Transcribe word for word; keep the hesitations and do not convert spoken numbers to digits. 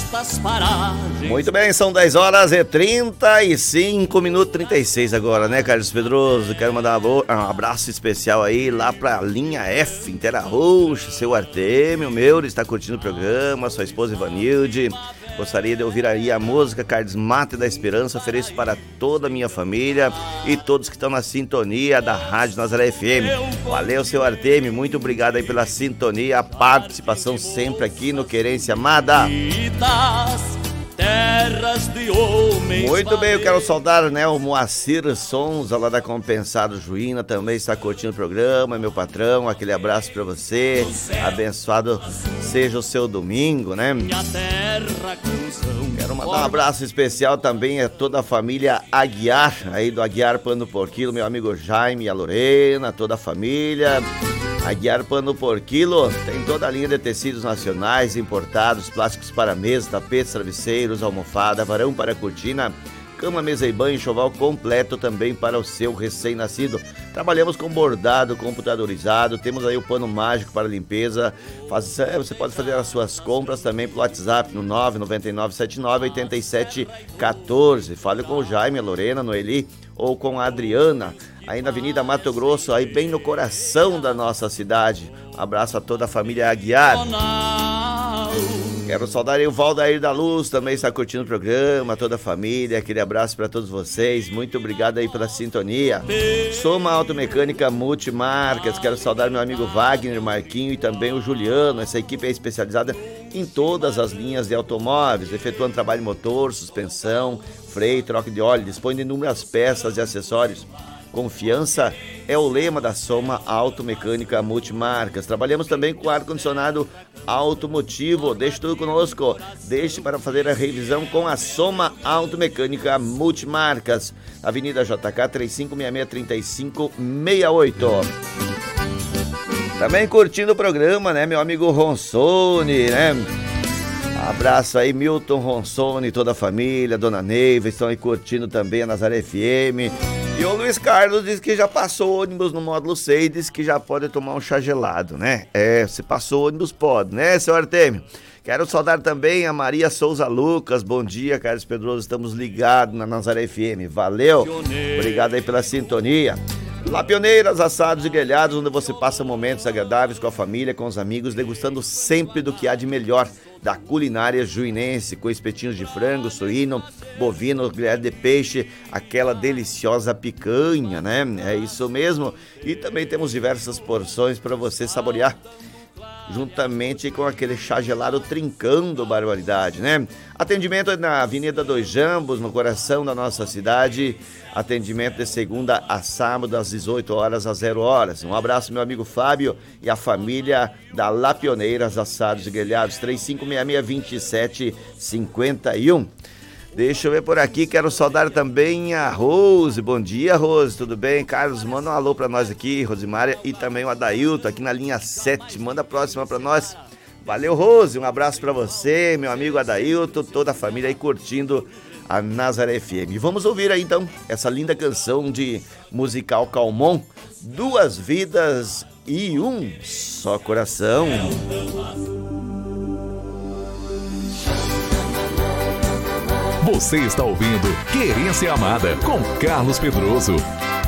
Muito bem, são dez horas e trinta e cinco minutos, trinta e seis agora, né, Carlos Pedroso? Quero mandar um abraço especial aí lá pra linha F, Intera Roxa, seu Artêmio, meu, está curtindo o programa, sua esposa Ivanilde. Gostaria de ouvir aí a música Carlos Mate da Esperança. Ofereço para toda a minha família e todos que estão na sintonia da Rádio Nazaré F M. Valeu, seu Artêmio, muito obrigado aí pela sintonia, a participação sempre aqui no Querência Amada. Muito bem, eu quero saudar, né, o Moacir Sonza lá da Compensado Juína, também está curtindo o programa, meu patrão, aquele abraço para você, abençoado seja o seu domingo, né? Quero mandar um abraço especial também a toda a família Aguiar, aí do Aguiar Pano por Quilo, meu amigo Jaime e a Lorena, toda a família. Aguiar Pano por Quilo tem toda a linha de tecidos nacionais, importados, plásticos para mesa, tapetes, travesseiros, almofada, varão para cortina, cama, mesa e banho, enxoval completo também para o seu recém-nascido. Trabalhamos com bordado computadorizado, temos aí o pano mágico para limpeza. Faz, você pode fazer as suas compras também pelo WhatsApp no nove nove nove sete nove oito sete um quatro. Fale com o Jaime, a Lorena, Noeli ou com a Adriana, aí na Avenida Mato Grosso, aí bem no coração da nossa cidade. Um abraço a toda a família Aguiar. Quero saudar aí o Valdair da Luz, também está curtindo o programa, toda a família, aquele abraço para todos vocês, muito obrigado aí pela sintonia. Soma Automecânica Multimarcas, quero saudar meu amigo Wagner, Marquinho e também o Juliano, essa equipe é especializada em todas as linhas de automóveis, efetuando trabalho de motor, suspensão, freio, troca de óleo, dispõe de inúmeras peças e acessórios. Confiança é o lema da Soma Automecânica Multimarcas. Trabalhamos também com ar-condicionado automotivo. Deixe tudo conosco. Deixe para fazer a revisão com a Soma Automecânica Multimarcas. Avenida J K três cinco seis seis, três cinco seis oito. Também curtindo o programa, né, meu amigo Ronsone, né? Abraço aí, Milton Ronsone, toda a família, Dona Neiva, estão aí curtindo também a Nazaré F M. E o Luiz Carlos diz que já passou o ônibus no módulo seis, diz que já pode tomar um chá gelado, né? É, se passou o ônibus pode, né, seu Artêmio? Quero saudar também a Maria Souza Lucas, bom dia, Carlos Pedroso, estamos ligados na Nazaré F M, valeu, obrigado aí pela sintonia. Lapioneiras, assados e grelhados, onde você passa momentos agradáveis com a família, com os amigos, degustando sempre do que há de melhor da culinária juinense, com espetinhos de frango, suíno, bovino, grelhado de peixe, aquela deliciosa picanha, né? É isso mesmo. E também temos diversas porções para você saborear, juntamente com aquele chá gelado trincando barbaridade, né? Atendimento na Avenida Dois Jambos, no coração da nossa cidade. Atendimento de segunda a sábado, das dezoito horas às zero horas. Um abraço, meu amigo Fábio e a família da Lapioneiras, assados e grelhados, três cinco seis seis, dois sete cinco um. Deixa eu ver por aqui, quero saudar também a Rose. Bom dia, Rose, tudo bem? Carlos, manda um alô pra nós aqui, Rosimária, e também o Adailton aqui na linha sete. Manda a próxima pra nós. Valeu, Rose, um abraço pra você, meu amigo Adailton, toda a família aí curtindo a Nazaré F M. Vamos ouvir aí então essa linda canção de Musical Calmon, Duas Vidas e Um Só Coração. Você está ouvindo Querência Amada com Carlos Pedroso.